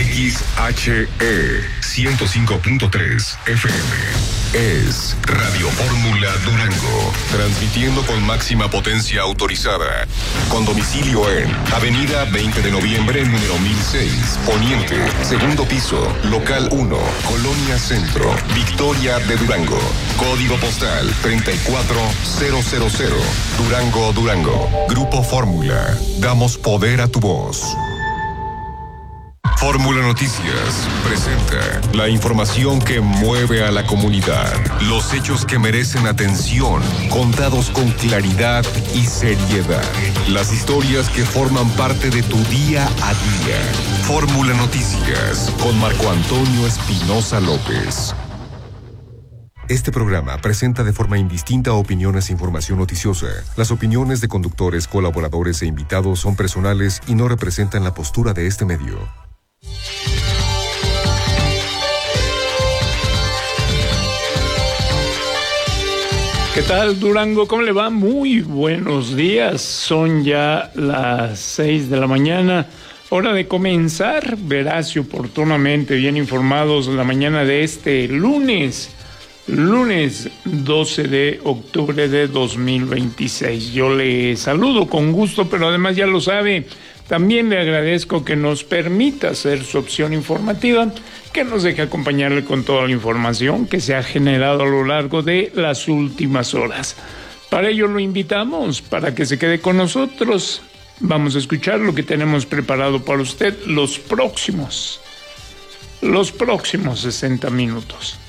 XHE 105.3 FM. Es Radio Fórmula Durango, transmitiendo con máxima potencia autorizada, con domicilio en Avenida 20 de Noviembre, número 1006, Poniente, segundo piso, local 1, Colonia Centro, Victoria de Durango, código postal 34000, Durango, Durango. Grupo Fórmula, damos poder a tu voz. Fórmula Noticias presenta la información que mueve a la comunidad, los hechos que merecen atención, contados con claridad y seriedad, las historias que forman parte de tu día a día. Fórmula Noticias con Marco Antonio Espinosa López. Este programa presenta de forma indistinta opiniones e información noticiosa. Las opiniones de conductores, colaboradores e invitados son personales y no representan la postura de este medio. ¿Qué tal, Durango? ¿Cómo le va? Muy buenos días. Son ya las 6 de la mañana. Hora de comenzar, veraz y oportunamente bien informados, la mañana de este lunes 12 de octubre de 2026. Yo le saludo con gusto, pero además ya lo sabe, también le agradezco que nos permita ser su opción informativa, que nos deje acompañarle con toda la información que se ha generado a lo largo de las últimas horas. Para ello lo invitamos, para que se quede con nosotros. Vamos a escuchar lo que tenemos preparado para usted los próximos 60 minutos.